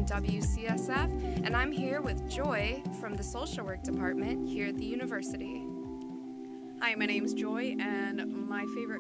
WCSF, and I'm here with Joy from the Social Work Department here at the university. Hi, my name's Joy, and my favorite